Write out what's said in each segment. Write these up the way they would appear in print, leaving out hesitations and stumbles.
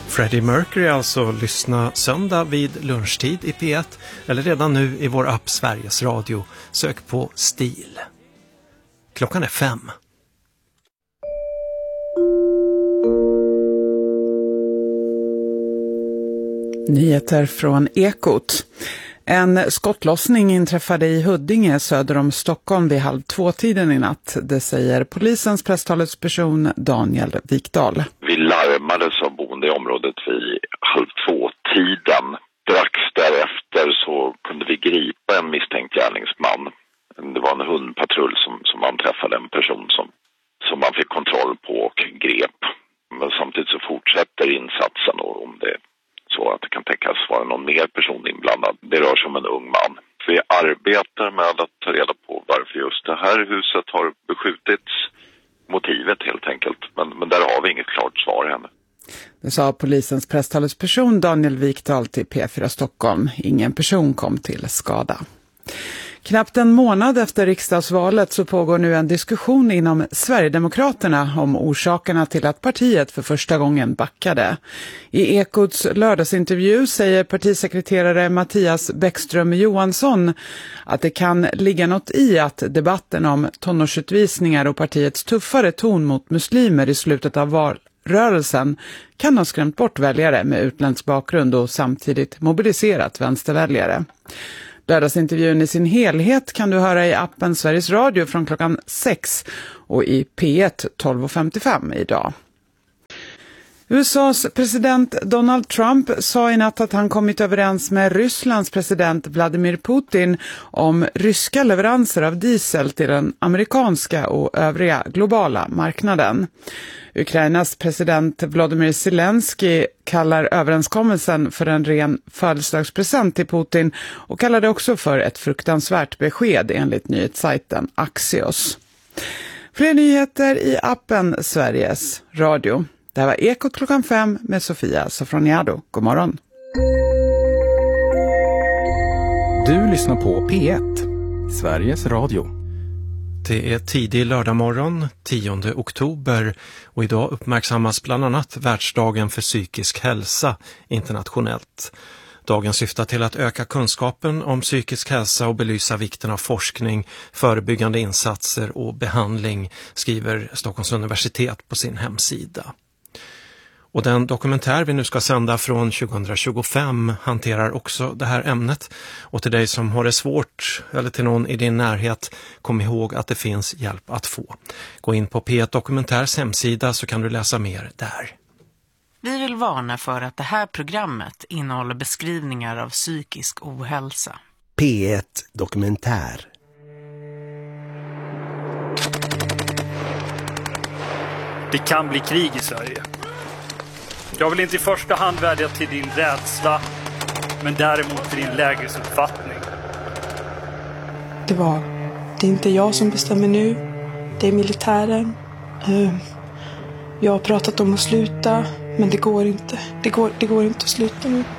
Freddie Mercury alltså, lyssna söndag vid lunchtid i P1 eller redan nu i vår app Sveriges Radio. Sök på Stil. Klockan är 5. Nyheter från Ekot. En skottlossning inträffade i Huddinge söder om Stockholm vid 1:30 i natt. Det säger polisens presstalesperson Daniel Wikdahl. Vi larmades av boende i området vid 1:30. Strax därefter så kunde vi gripa en misstänkt gärningsman. Det var en hundpatrull som anträffade en person som man fick kontroll på och grep. Men samtidigt så fortsätter insatsen, och om det så att det kan tänkas vara någon mer person inblandad. Det rör sig om en ung man. Vi arbetar med att ta reda på varför just det här huset har beskjutits. Motivet helt enkelt. Men där har vi inget klart svar ännu. Det sa polisens presstalesperson Daniel Wikdahl till P4 Stockholm. Ingen person kom till skada. Knappt en månad efter riksdagsvalet så pågår nu en diskussion inom Sverigedemokraterna om orsakerna till att partiet för första gången backade. I Ekots lördagsintervju säger partisekreterare Mattias Bäckström Johansson att det kan ligga något i att debatten om tonårsutvisningar och partiets tuffare ton mot muslimer i slutet av valrörelsen kan ha skrämt bort väljare med utländsk bakgrund och samtidigt mobiliserat vänsterväljare. Lördagsintervjun i sin helhet kan du höra i appen Sveriges Radio från klockan 6 och i P1 12:55 idag. USAs president Donald Trump sa i natt att han kommit överens med Rysslands president Vladimir Putin om ryska leveranser av diesel till den amerikanska och övriga globala marknaden. Ukrainas president Volodymyr Zelensky kallar överenskommelsen för en ren födelsedagspresent till Putin och kallar det också för ett fruktansvärt besked enligt nyhetssajten Axios. Fler nyheter i appen Sveriges Radio. Det här var Ekot klockan 5 med Sofia Sofroniado. God morgon. Du lyssnar på P1, Sveriges Radio. Det är tidig lördagmorgon, 10 oktober, och idag uppmärksammas bland annat Världsdagen för psykisk hälsa internationellt. Dagen syftar till att öka kunskapen om psykisk hälsa och belysa vikten av forskning, förebyggande insatser och behandling, skriver Stockholms universitet på sin hemsida. Och den dokumentär vi nu ska sända från 2025 hanterar också det här ämnet. Och till dig som har det svårt eller till någon i din närhet, kom ihåg att det finns hjälp att få. Gå in på P1 Dokumentärs hemsida så kan du läsa mer där. Vi vill varna för att det här programmet innehåller beskrivningar av psykisk ohälsa. P1 Dokumentär. Det kan bli krig i Sverige. Jag vill inte i första hand vädja till din rädsla, men däremot till din lägesuppfattning. Det är inte jag som bestämmer nu. Det är militären. Jag har pratat om att sluta, men det går inte. Det går inte att sluta nu.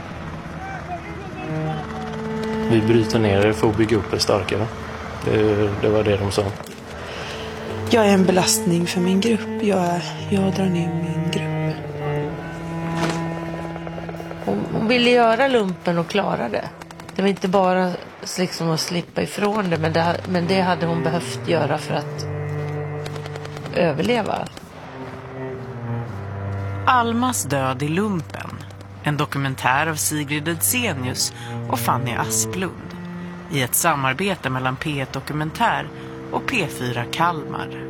Vi bryter ner det för att bygga upp det starkare. Det var det de sa. Jag är en belastning för min grupp. Jag drar ner min grupp. Hon ville göra lumpen och klara det. Det var inte bara liksom att slippa ifrån det, men det hade hon behövt göra för att överleva. Almas död i lumpen. En dokumentär av Sigrid Edsenius och Fanny Asplund. I ett samarbete mellan P1 Dokumentär och P4 Kalmar.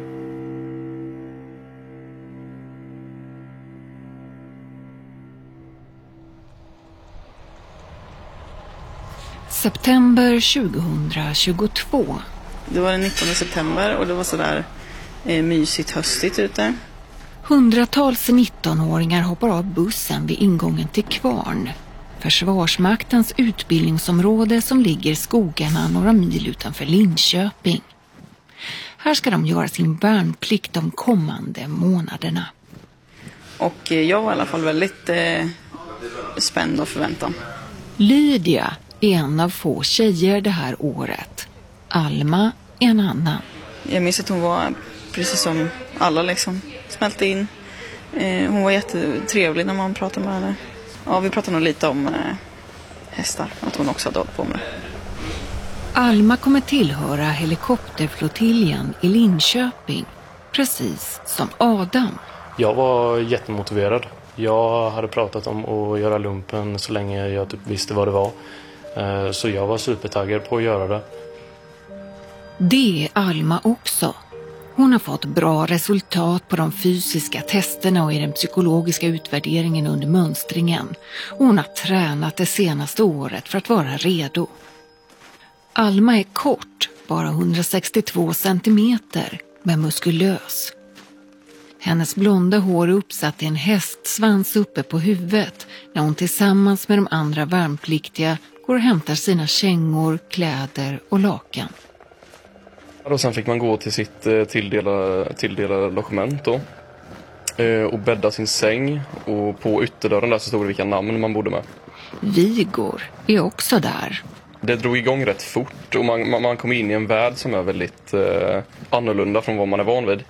September 2022. Det var den 19 september och det var sådär mysigt höstigt ute. Hundratals 19-åringar hoppar av bussen vid ingången till Kvarn. Försvarsmaktens utbildningsområde som ligger i skogarna några mil utanför Linköping. Här ska de göra sin värnplikt de kommande månaderna. Och jag var i alla fall väldigt spänd och förväntan. Lydia är en av få tjejer det här året. Alma är en annan. Jag minns att hon var precis som alla liksom smälte in. Hon var jättetrevlig när man pratade med henne. Ja, vi pratade nog lite om hästar, att hon också hade hållit på med. Alma kommer tillhöra helikopterflottiljen i Linköping, precis som Adam. Jag var jättemotiverad. Jag hade pratat om att göra lumpen så länge jag typ visste vad det var. Så jag var supertaggad på att göra det. Det är Alma också. Hon har fått bra resultat på de fysiska testerna och i den psykologiska utvärderingen under mönstringen. Och hon har tränat det senaste året för att vara redo. Alma är kort, bara 162 centimeter, men muskulös. Hennes blonda hår är uppsatt i en hästsvans uppe på huvudet när hon tillsammans med de andra värnpliktiga går och hämtar sina kängor, kläder och lakan. Och sen fick man gå till sitt tilldelade dokument då. Och bädda sin säng. Och på ytterdörren där så stod det vilka namn man bodde med. Vigor är också där. Det drog igång rätt fort och man kom in i en värld som är väldigt annorlunda från vad man är van vid.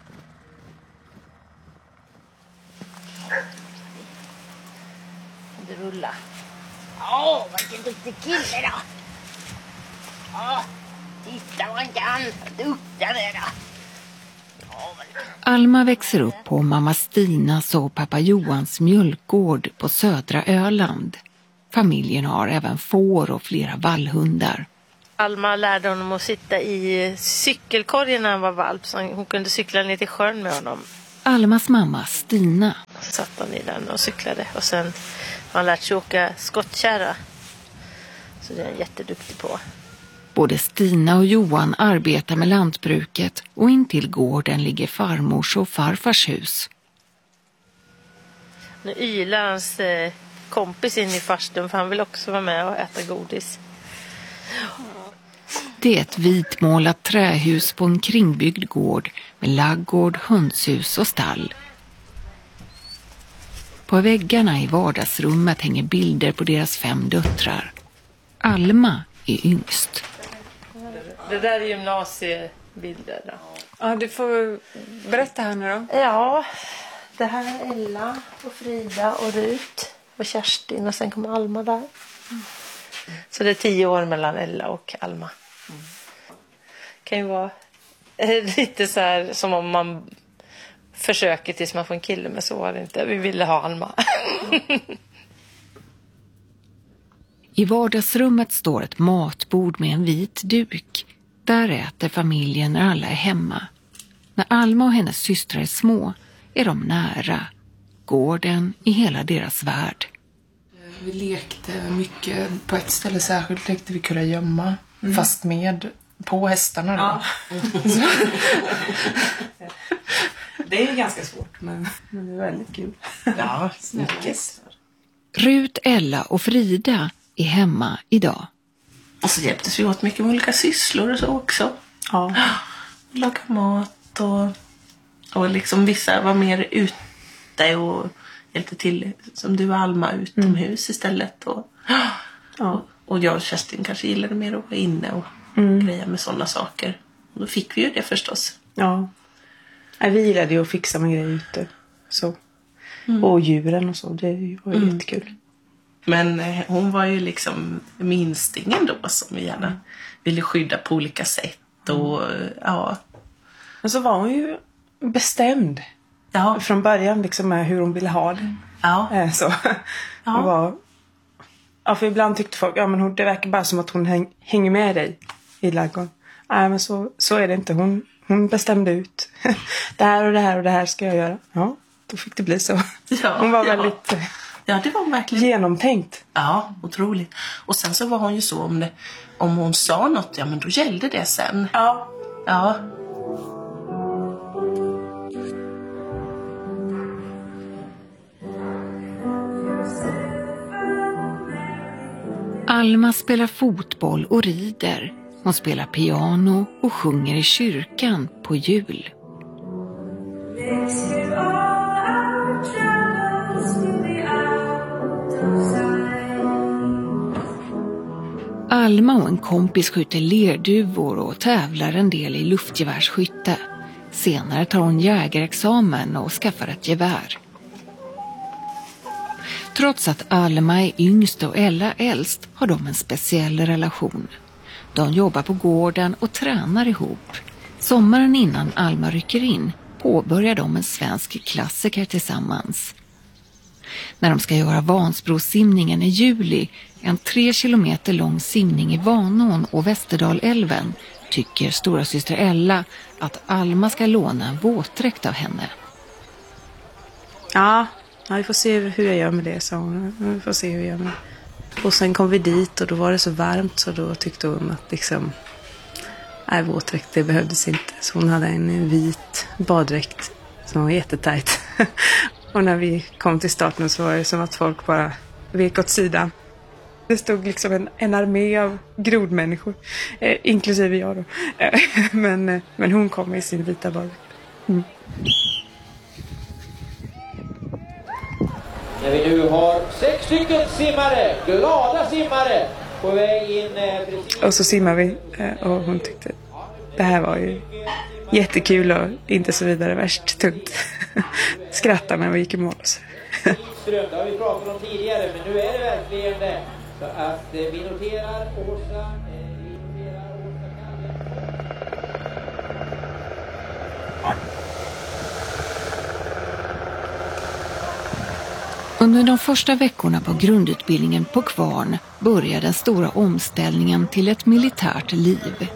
Det rullar. Vilken duktig kille då. Titta vad han kan. Duktig då. Alma växer upp på mamma Stinas och pappa Johans mjölkgård på södra Öland. Familjen har även får och flera vallhundar. Alma lärde honom att sitta i cykelkorgen när han var valp, så hon kunde cykla ner till sjön med honom. Almas mamma Stina. Så satt han i den och cyklade, och sen har han lärt sig åka skottkärra. Så det är han jätteduktig på. Både Stina och Johan arbetar med lantbruket och intill gården ligger farmors och farfars hus. Nu ylar hans kompis in i farstun, för han vill också vara med och äta godis. Det är ett vitmålat trähus på en kringbyggd gård med laggård, hönshus och stall. På väggarna i vardagsrummet hänger bilder på deras 5 döttrar. Alma är yngst. Det där är gymnasiebilder då. Ja, du får berätta här nu då. Ja, det här är Ella och Frida och Rut och Kerstin, och sen kommer Alma där. Så det är 10 år mellan Ella och Alma. Kan ju vara lite så här som om man försöker tills man får en kille, men så var det inte. Vi ville ha Alma. I vardagsrummet står ett matbord med en vit duk. Där äter familjen när alla är hemma. När Alma och hennes systrar är små är de nära. Gården i hela deras värld. Vi lekte mycket. På ett ställe särskilt lekte vi kurragömma. Fast med på hästarna då. Ja. Det är ganska svårt, men det är väldigt kul. Ja, mycket. Rut, Ella och Frida är hemma idag. Och så hjälptes vi åt mycket med olika sysslor och så också. Ja. Laga mat och liksom vissa var mer ute och hjälpte till, som du och Alma, utomhus istället. Och jag och Kerstin kanske gillade mer att vara inne och greja med sådana saker. Och då fick vi ju det förstås. Ja. Vi gillade ju att fixa med grejer ute. Så. Och djuren och så, det var ju jättekul. Men hon var ju liksom minstingen då, som vi gärna ville skydda på olika sätt. Och ja. Men så var hon ju bestämd. Ja. Från början liksom med hur hon ville ha det. Ja. Så. Ja. Hon var, ja, för ibland tyckte folk, ja men det verkar bara som att hon hänger med dig i ladugården. Nej, men så är det inte. Hon bestämde ut. Det här och det här och det här ska jag göra. Ja, då fick det bli så. Ja, hon var väldigt... Ja, det var verkligen genomtänkt. Ja, otroligt. Och sen så var hon ju så, om hon sa något, ja men då gällde det sen. Ja. Ja. Alma spelar fotboll och rider. Hon spelar piano och sjunger i kyrkan på jul. Alma och en kompis skjuter lerduvor och tävlar en del i luftgevärsskytte. Senare tar hon jägarexamen och skaffar ett gevär. Trots att Alma är yngst och Ella äldst har de en speciell relation. De jobbar på gården och tränar ihop. Sommaren innan Alma rycker in påbörjar de en svensk klassiker tillsammans. När de ska göra Vansbrosimningen i juli, en 3 kilometer lång simning i Vanån och Västerdalälven, tycker stora syster Ella att Alma ska låna en våtdräkt av henne. Ja, vi får se hur jag gör med det, sa hon. Vi får se hur jag gör med det. Och sen kom vi dit och då var det så varmt så då tyckte hon att liksom, nej, våtdräkt, det behövdes inte. Så hon hade en vit baddräkt som var jättetajt. Och när vi kom till starten så var det som att folk bara vek åt sidan. Det stod liksom en armé av grodmänniskor, inklusive jag då. Men hon kom i sin vita baddräkt. Mm. När vi nu har 6 stycken simmare, glada simmare, på väg in precis. Och så simmar vi och hon tyckte det här var ju jättekul och inte så vidare värst tungt. Skrattade när vi gick i mål. Det har vi pratat om tidigare, men nu är det verkligen det. Så att vi noterar Åsa. Under de första veckorna på grundutbildningen på Kvarn börjar den stora omställningen till ett militärt liv.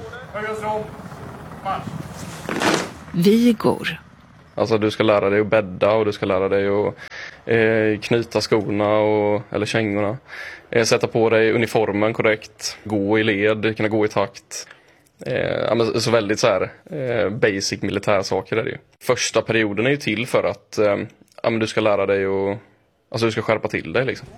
Vigor. Alltså du ska lära dig att bädda och du ska lära dig att knyta skorna eller kängorna. Sätta på dig uniformen korrekt, gå i led, kunna gå i takt. Så väldigt så här basic militärsaker är det ju. Första perioden är ju till för att du ska lära dig och alltså du ska skärpa till dig liksom.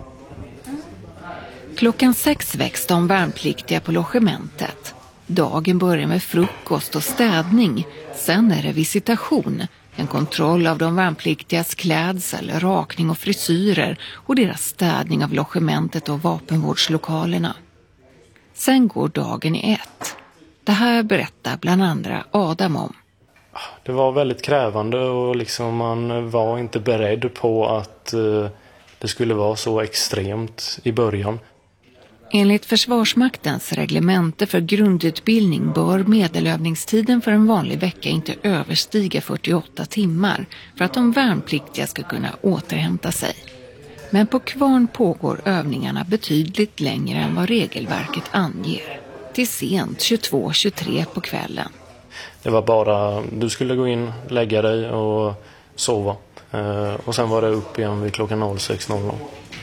6:00 väcks de värnpliktiga på logementet. Dagen börjar med frukost och städning. Sen är det visitation. En kontroll av de värnpliktigas klädsel, rakning och frisyrer och deras städning av logementet och vapenvårdslokalerna. Sen går dagen i ett. Det här berättar bland andra Adam om. Det var väldigt krävande och liksom man var inte beredd på att det skulle vara så extremt i början. Enligt Försvarsmaktens reglemente för grundutbildning bör medelövningstiden för en vanlig vecka inte överstiga 48 timmar för att de värnpliktiga ska kunna återhämta sig. Men på Kvarn pågår övningarna betydligt längre än vad regelverket anger. Till sent 22-23 på kvällen. Det var bara, du skulle gå in, lägga dig och sova. Och sen var det upp igen vid klockan 06.00.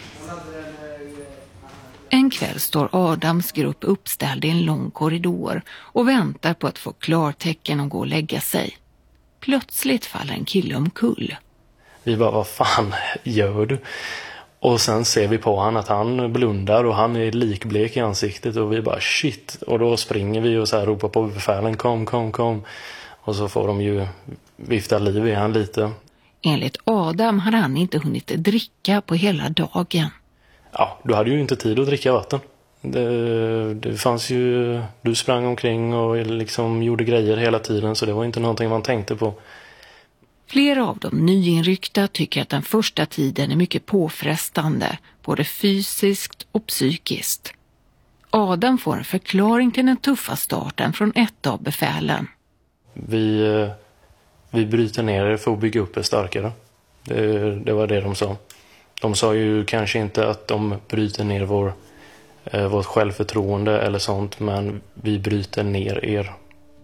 En kväll står Adams grupp uppställd i en lång korridor och väntar på att få klartecken och gå och lägga sig. Plötsligt faller en kille omkull. Vi bara, vad fan gör du? Och sen ser vi på han att han blundar och han är likblek i ansiktet och vi bara shit. Och då springer vi och så här ropar på befälen, kom. Och så får de ju vifta liv i han lite. Enligt Adam hade han inte hunnit dricka på hela dagen. Ja, du hade ju inte tid att dricka vatten. Det fanns ju, du sprang omkring och liksom gjorde grejer hela tiden så det var inte någonting man tänkte på. Flera av de nyinryckta tycker att den första tiden är mycket påfrestande, både fysiskt och psykiskt. Adam får en förklaring till den tuffa starten från ett av befälen. Vi bryter ner det för att bygga upp det starkare. Det var det de sa. De sa ju kanske inte att de bryter ner vårt självförtroende eller sånt, men vi bryter ner er.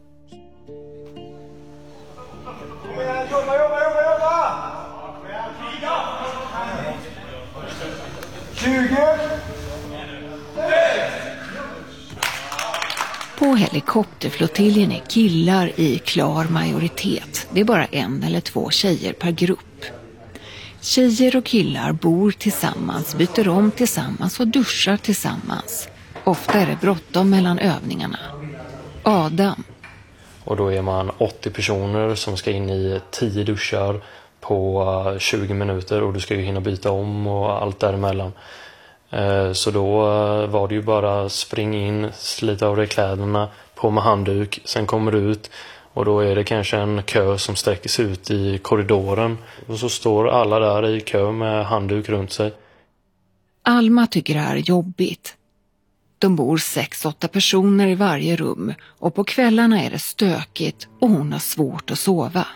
På helikopterflottiljen är killar i klar majoritet. Det är bara 1 eller 2 tjejer per grupp. Tjejer och killar bor tillsammans, byter om tillsammans och duschar tillsammans. Ofta är det bråttom mellan övningarna. Adam. Och då är man 80 personer som ska in i 10 duschar på 20 minuter och du ska ju hinna byta om och allt däremellan. Så då var det ju bara spring in, slita av dig kläderna, på med handduk, sen kommer du ut Och då är det kanske en kö som sträcker sig ut i korridoren. Och så står alla där i kö med handduk runt sig. Alma tycker det här är jobbigt. De bor 6-8 personer i varje rum och på kvällarna är det stökigt och hon har svårt att sova.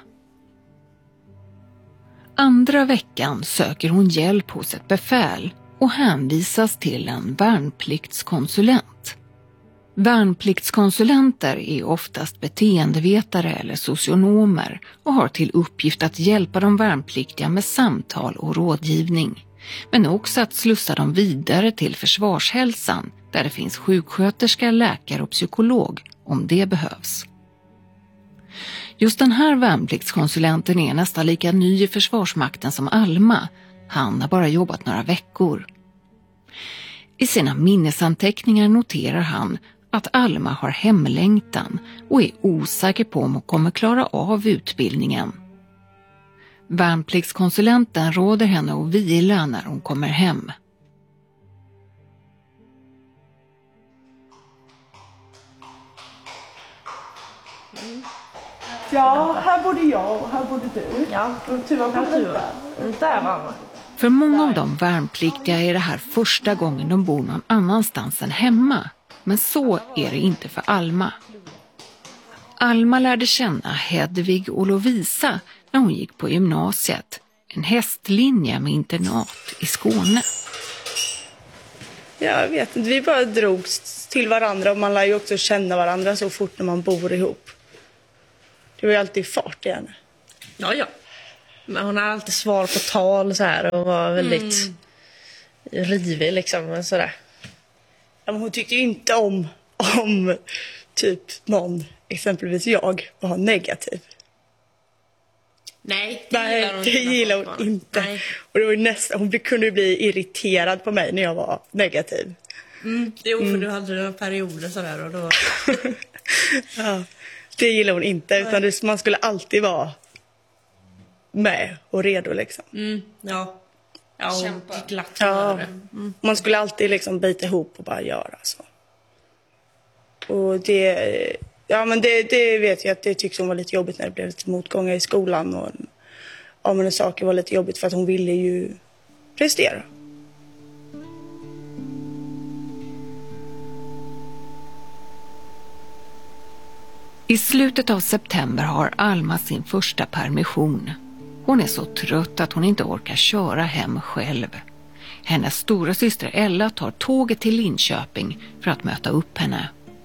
Andra veckan söker hon hjälp hos ett befäl och hänvisas till en värnpliktskonsulent. Värnpliktskonsulenter är oftast beteendevetare eller socionomer och har till uppgift att hjälpa de värnpliktiga med samtal och rådgivning. Men också att slussa dem vidare till försvarshälsan där det finns sjuksköterska, läkare och psykolog om det behövs. Just den här värnpliktskonsulenten är nästan lika ny i Försvarsmakten som Alma. Han har bara jobbat några veckor. I sina minnesanteckningar noterar han att Alma har hemlängtan och är osäker på om hon kommer klara av utbildningen. Värnpliktskonsulenten råder henne att vila när hon kommer hem. Ja, här bodde jag och här bodde du. Ja, Tuva bodde där var man. För många av de värnpliktiga är det här första gången de bor någon annanstans än hemma. Men så är det inte för Alma. Alma lärde känna Hedvig och Lovisa när hon gick på gymnasiet. En hästlinje med internat i Skåne. Jag vet inte, vi bara drogs till varandra och man lär ju också känna varandra så fort när man bor ihop. Det var ju alltid fart i henne. Ja. Men hon har alltid svar på tal så här och var väldigt rivig liksom så där. Ja, men hon tyckte ju inte om typ någon, exempelvis jag, var negativ. Nej, det gillar hon inte. Nej. Och det var ju hon kunde ju bli irriterad på mig när jag var negativ. Jo, för du hade några perioder sådär och då... Ja, det gillar hon inte, utan man skulle alltid vara med och redo liksom. Ja, och glatt. Ja, man skulle alltid liksom bita ihop och bara göra så. Och det vet jag att det tycks hon var lite jobbigt när det blev lite motgångar i skolan och men saker var lite jobbigt för att hon ville ju prestera. I slutet av september har Alma sin första permission. Hon är så trött att hon inte orkar köra hem själv. Hennes stora syster Ella tar tåget till Linköping för att möta upp henne.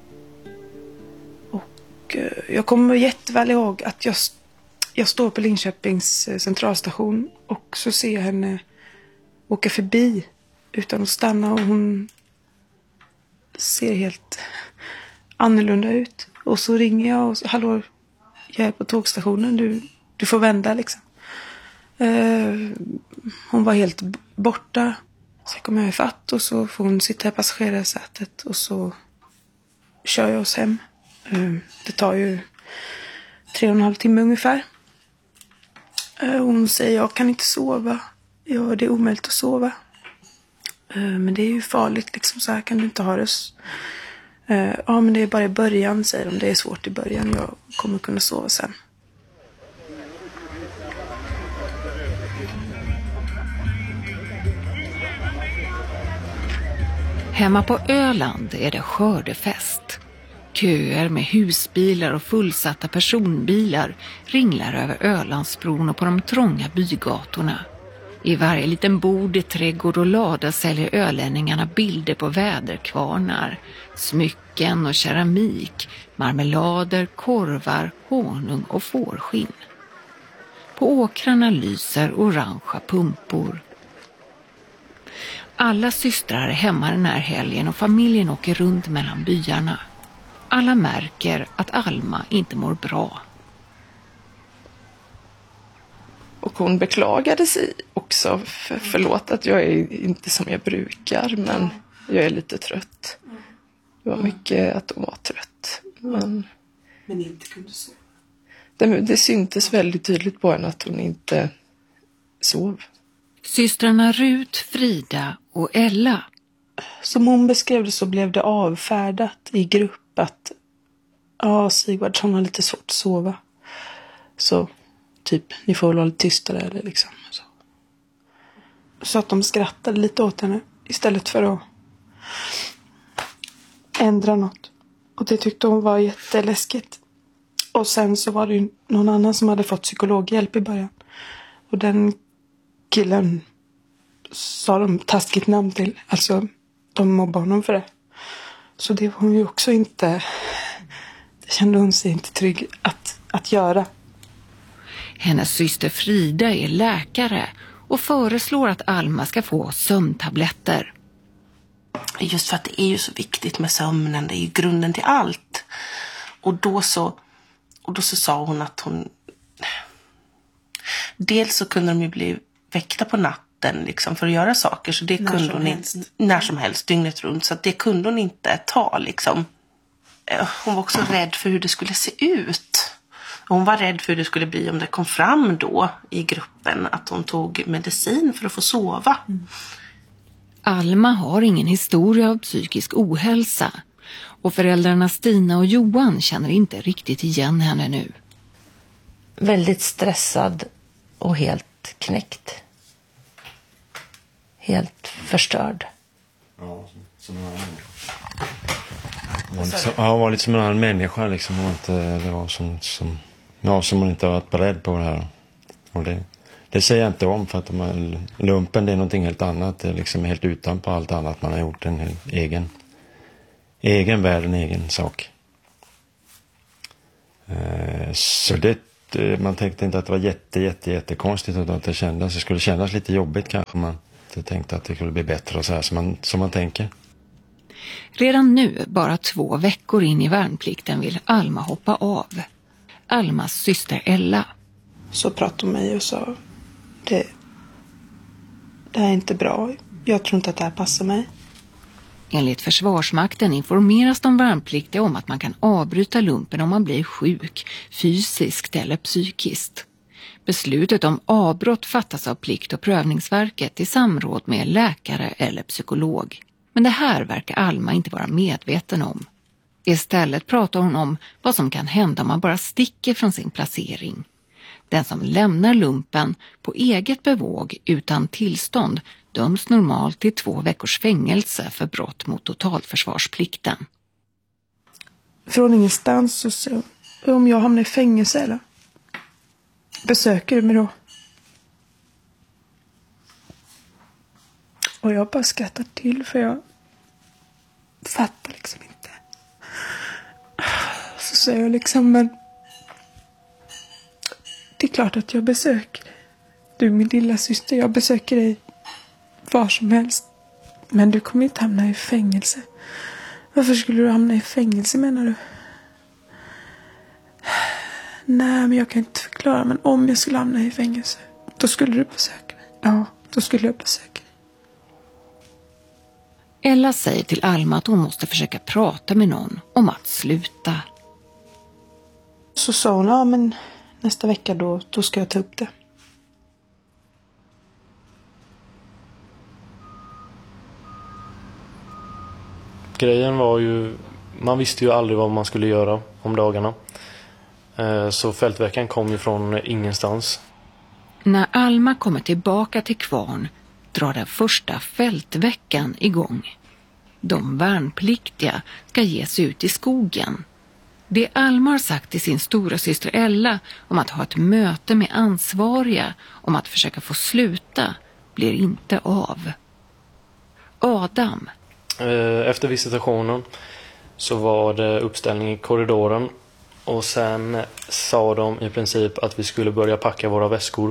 Och jag kommer jätteväl ihåg att jag står på Linköpings centralstation och så ser jag henne åka förbi utan att stanna och hon ser helt annorlunda ut. Och så ringer jag och hallå, jag är på tågstationen, du får vända liksom. Hon var helt borta. Så kommer jag ifatt och så får hon sitta i passagerarsätet och så kör jag oss hem. Det tar ju 3,5 timmar ungefär. Hon säger jag kan inte sova. Ja, det är omöjligt att sova. Men det är ju farligt liksom, så här kan du inte ha det. Ja, men det är bara i början, säger de. Det är svårt i början. Jag kommer kunna sova sen. Hemma på Öland är det skördefest. Köer med husbilar och fullsatta personbilar ringlar över Ölandsbron och på de trånga bygatorna. I varje liten bod i trädgård och lada säljer ölänningarna bilder på väderkvarnar, smycken och keramik, marmelader, korvar, honung och fårskinn. På åkrarna lyser orangea pumpor. Alla systrar är hemma den här helgen och familjen åker runt mellan byarna. Alla märker att Alma inte mår bra. Och hon beklagade sig också. Förlåt att jag är inte som jag brukar, men jag är lite trött. Det var mycket att hon var trött. Men inte kunde sova. Det syntes väldigt tydligt på henne att hon inte sov. Systrarna Rut, Frida och Ella. Som hon beskrev det så blev det avfärdat i grupp att Ja, Sigvardsson har lite svårt att sova. Så typ, ni får väl vara lite tystare eller liksom. Så att de skrattade lite åt henne istället för att ändra något. Och det tyckte hon var jätteläskigt. Och sen så var det ju någon annan som hade fått psykologhjälp i början. Och den killen sa de taskigt namn till. Alltså, de mobbade honom för det. Så det var hon ju också inte... Det kände hon sig inte trygg att göra. Hennes syster Frida är läkare och föreslår att Alma ska få sömntabletter. Just för att det är ju så viktigt med sömnen, det är ju grunden till allt. Och då så sa hon att hon... Dels så kunde de ju bli väckta på natten liksom, för att göra saker. Så det kunde hon inte, när som helst, dygnet runt. Så att det kunde hon inte ta liksom. Hon var också rädd för hur det skulle se ut. Hon var rädd för hur det skulle bli om det kom fram då i gruppen att hon tog medicin för att få sova. Alma har ingen historia av psykisk ohälsa och föräldrarna Stina och Johan känner inte riktigt igen henne nu. Väldigt stressad och helt knäckt. Helt förstörd. Ja, som en annan människa. Ja, var lite som en annan människa liksom. Det var som man inte har varit beredd på det här. Och det säger jag inte om för att lumpen det är någonting helt annat. Det är liksom helt utanpå allt annat man har gjort. En egen värld, en egen sak. Så man tänkte inte att det var jättekonstigt utan att det skulle kännas lite jobbigt kanske. Man tänkte att det skulle bli bättre och så här som man tänker. Redan nu, bara 2 veckor in i värnplikten, vill Alma hoppa av. Almas syster Ella. Så pratade hon med mig och sa det här är inte bra. Jag tror inte att det här passar mig. Enligt Försvarsmakten informeras de värnpliktiga om att man kan avbryta lumpen om man blir sjuk, fysiskt eller psykiskt. Beslutet om avbrott fattas av Plikt- och prövningsverket i samråd med läkare eller psykolog. Men det här verkar Alma inte vara medveten om. Istället pratar hon om vad som kan hända om man bara sticker från sin placering. Den som lämnar lumpen på eget bevåg utan tillstånd döms normalt till 2 veckors fängelse för brott mot totalförsvarsplikten. Från ingenstans så sa om jag hamnar i fängelse eller besöker du mig då? Och jag bara skrattar till för jag fattar liksom inte. Så säger jag liksom, men det är klart att jag besöker dig. Du är min lilla syster, jag besöker dig var som helst. Men du kommer inte hamna i fängelse. Varför skulle du hamna i fängelse menar du? Nej, men jag kan inte förklara. Men om jag skulle hamna i fängelse, då skulle du besöka mig. Ja, då skulle jag besöka dig. Ella säger till Alma att hon måste försöka prata med någon om att sluta. Så sa hon, ja men nästa vecka då ska jag ta upp det. Grejen var ju, man visste ju aldrig vad man skulle göra om dagarna. Så fältveckan kom ju från ingenstans. När Alma kommer tillbaka till Kvarn drar den första fältveckan igång. De värnpliktiga ska ge sig ut i skogen. Det Alma har sagt till sin stora syster Ella om att ha ett möte med ansvariga om att försöka få sluta blir inte av. Adam. Efter visitationen så var det uppställning i korridoren och sen sa de i princip att vi skulle börja packa våra väskor.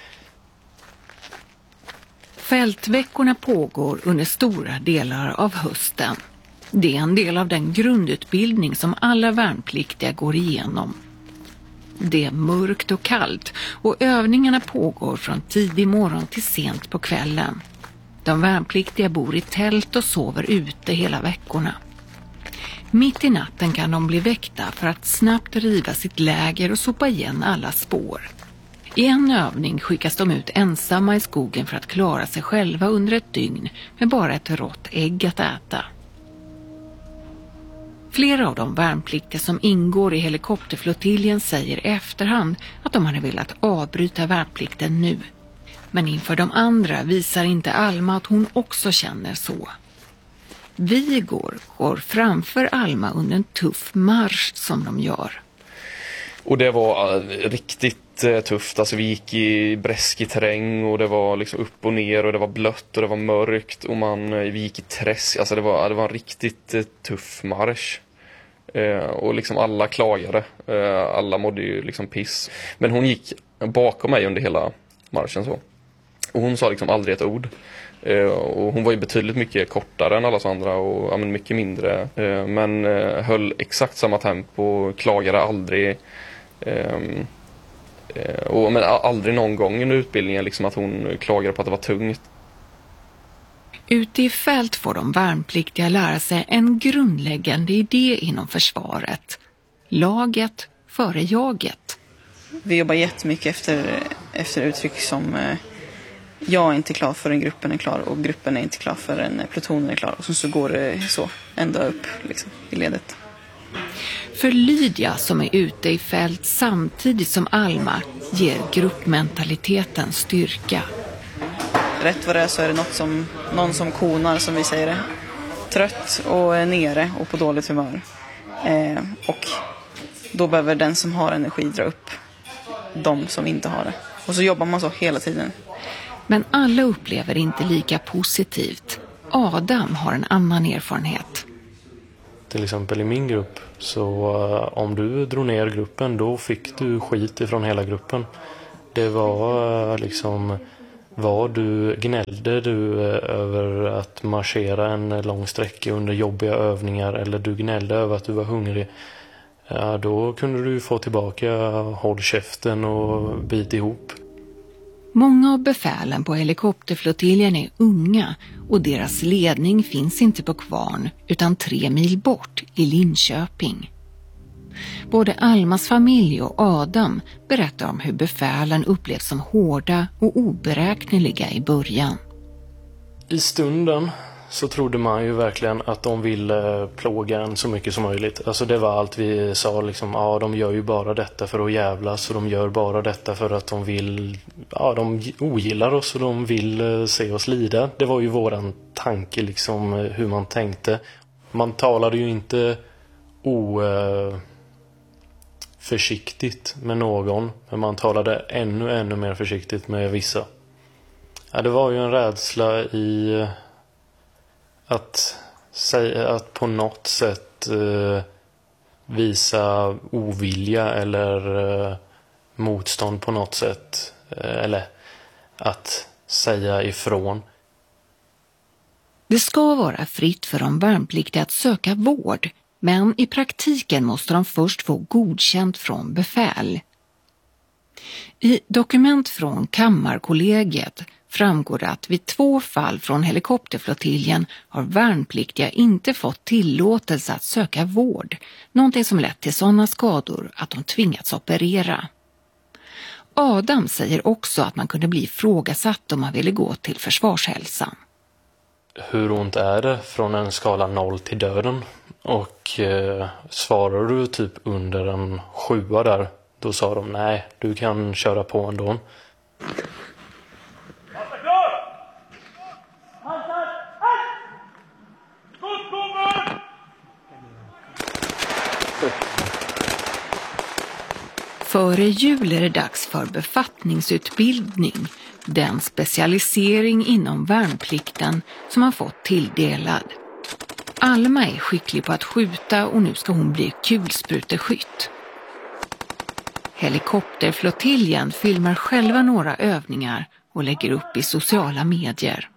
Fältveckorna pågår under stora delar av hösten. Det är en del av den grundutbildning som alla värnpliktiga går igenom. Det är mörkt och kallt och övningarna pågår från tidig morgon till sent på kvällen. De värnpliktiga bor i tält och sover ute hela veckorna. Mitt i natten kan de bli väckta för att snabbt riva sitt läger och sopa igen alla spår. I en övning skickas de ut ensamma i skogen för att klara sig själva under ett dygn med bara ett rått ägg att äta. Flera av de värnpliktiga som ingår i helikopterflottiljen säger i efterhand att de hade velat avbryta värnplikten nu. Men inför de andra visar inte Alma att hon också känner så. Vigor går framför Alma under en tuff marsch som de gör. Och det var riktigt tufft. Alltså vi gick i bräskig terräng och det var liksom upp och ner och det var blött och det var mörkt och vi gick i träsk. Alltså det var en riktigt tuff marsch. Och liksom alla klagade. Alla mådde ju liksom piss. Men hon gick bakom mig under hela marschen så. Och hon sa liksom aldrig ett ord. Och hon var ju betydligt mycket kortare än alla andra och mycket mindre. Men höll exakt samma tempo, klagade aldrig. Men aldrig någon gång under utbildningen liksom att hon klagade på att det var tungt. Ute i fält får de värnpliktiga lära sig en grundläggande idé inom försvaret. Laget före jaget. Vi jobbar jättemycket efter uttryck som jag är inte klar förrän gruppen är klar och gruppen är inte klar förrän plutonen är klar. Och så går det så ända upp liksom, i ledet. För Lydia som är ute i fält samtidigt som Alma ger gruppmentaliteten styrka. Rätt vad det är så är det någon som konar som vi säger det. Trött och nere och på dåligt humör. Och då behöver den som har energi dra upp de som inte har det. Och så jobbar man så hela tiden. Men alla upplever inte lika positivt. Adam har en annan erfarenhet. Till exempel i min grupp så om du drog ner gruppen då fick du skit ifrån hela gruppen. Det var liksom gnällde du över att marschera en lång sträcka under jobbiga övningar eller du gnällde över att du var hungrig. Ja, då kunde du få tillbaka håll käften och bit ihop. Många av befälen på helikopterflottiljen är unga och deras ledning finns inte på Kvarn utan 3 mil bort i Linköping. Både Almas familj och Adam berättar om hur befälen upplevs som hårda och oberäkneliga i början. I stunden så trodde man ju verkligen att de ville plåga en så mycket som möjligt. Alltså det var allt vi sa liksom, ja de gör ju bara detta för att jävlas och de gör bara detta för att de vill, ja de ogillar oss och de vill se oss lida. Det var ju våran tanke liksom hur man tänkte. Man talade ju inte försiktigt med någon, men man talade ännu mer försiktigt med vissa. Ja, det var ju en rädsla i att på något sätt visa ovilja eller motstånd på något sätt eller att säga ifrån. Det ska vara fritt för de värnpliktiga att söka vård, men i praktiken måste de först få godkänt från befäl. I dokument från Kammarkollegiet framgår det att vid 2 fall från helikopterflottiljen har värnpliktiga inte fått tillåtelse att söka vård, någonting som lett till sådana skador att de tvingats operera. Adam säger också att man kunde bli ifrågasatt om man ville gå till försvarshälsan. Hur ont är det från en skala 0 till döden? Och svarar du typ under en 7 där, då sa de nej, du kan köra på ändå. Före jul är det dags för befattningsutbildning, den specialisering inom värnplikten som har fått tilldelad. Alma är skicklig på att skjuta och nu ska hon bli kulspruteskytt. Helikopterflottiljen filmar själva några övningar och lägger upp i sociala medier.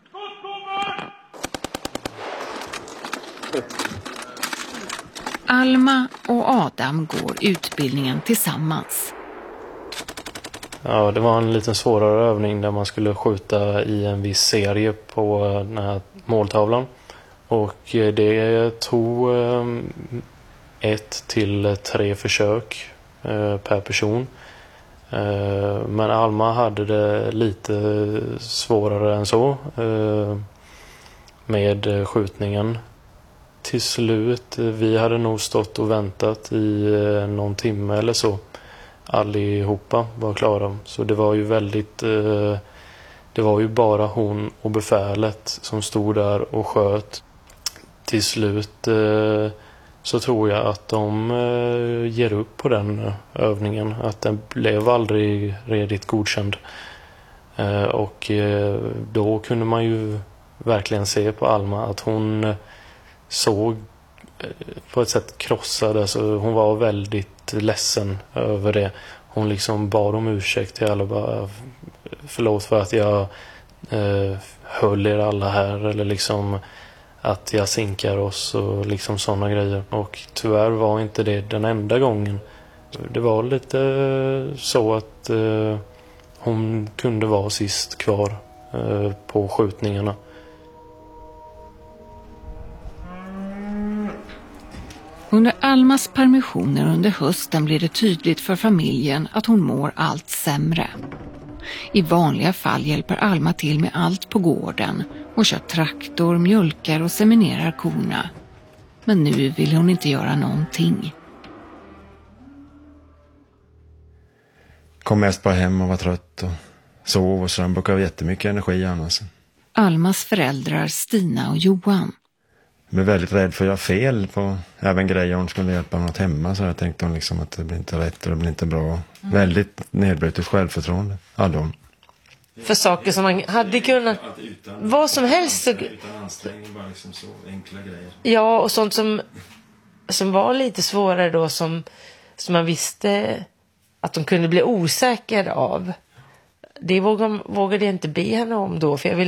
Alma och Adam går utbildningen tillsammans. Ja, det var en lite svårare övning där man skulle skjuta i en viss serie på den här måltavlan. Och det tog 1 till 3 försök per person. Men Alma hade det lite svårare än så med skjutningen. till slut, vi hade nog stått och väntat i någon timme eller så. Allihopa var klara. Så det var ju väldigt... Det var ju bara hon och befälet som stod där och sköt. Till slut så tror jag att de ger upp på den övningen. Att den blev aldrig redigt godkänd. Och då kunde man ju verkligen se på Alma att hon såg på ett sätt krossad. Alltså hon var väldigt ledsen över det. Hon liksom bad om ursäkt till alla. Bara, förlåt för att jag höll er alla här. Eller liksom att jag sinkar oss och liksom sådana grejer. Och tyvärr var inte det den enda gången. Det var lite så att hon kunde vara sist kvar på skjutningarna. Under Almas permissioner under hösten blir det tydligt för familjen att hon mår allt sämre. I vanliga fall hjälper Alma till med allt på gården och kör traktor, mjölkar och seminerar korna. Men nu vill hon inte göra någonting. Kom mest bara hem och var trött och sov och så den brukar ha jättemycket energi annars. Almas föräldrar Stina och Johan. Jag blev väldigt rädd för att göra fel på även grejer hon skulle hjälpa något hemma. Så jag tänkte hon liksom att det blir inte rätt och det blir inte bra. Väldigt nedbrutet självförtroende hade hon. För saker som man hade kunnat... vad som helst. Utan ansträngning, bara liksom så enkla grejer. Ja, och sånt som var lite svårare då som man visste att de kunde bli osäker av. Det vågade jag inte be henne om då. För jag ville